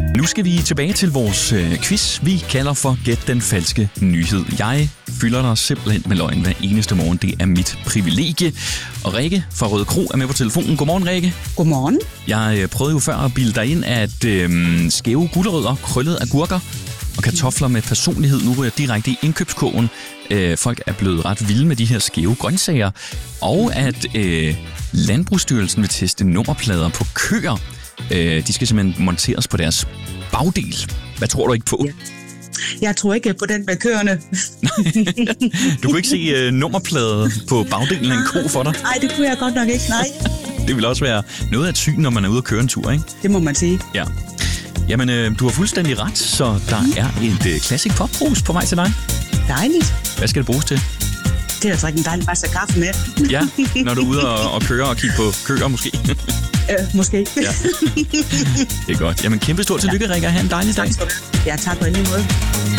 Nu skal vi tilbage til vores quiz, vi kalder for Gæt den falske nyhed. Jeg fylder dig simpelthen med løgn hver eneste morgen. Det er mit privilegie. Og Rikke fra Røde Kro er med på telefonen. Godmorgen, Rikke. Godmorgen. Jeg prøvede jo før at bilde dig ind, at skæve gulerødder, krøllet agurker og kartofler med personlighed nu ryger direkte i indkøbskurven. Folk er blevet ret vilde med de her skæve grøntsager. Og at Landbrugsstyrelsen vil teste nummerplader på køer. De skal simpelthen monteres på deres bagdel. Hvad tror du ikke på? Ja. Jeg tror ikke på den med køerne. Du kunne ikke se nummerplade på bagdelen af en ko for dig? Nej, det kunne jeg godt nok ikke, nej. Det vil også være noget af et syn, når man er ude at køre en tur, ikke? Det må man sige. Ja. Jamen, du har fuldstændig ret, så der er et Classic Pop-brus på vej til dig. Dejligt. Hvad skal det bruges til? Det er at drikke en dejlig masse kaffe med. Ja, når du er ude og køre og kigge på køer måske. Måske. Ja. Det er godt. Jamen, kæmpe stort tillykke, Rikke. Ha' en dejlig dag. Ja, tak på en måde.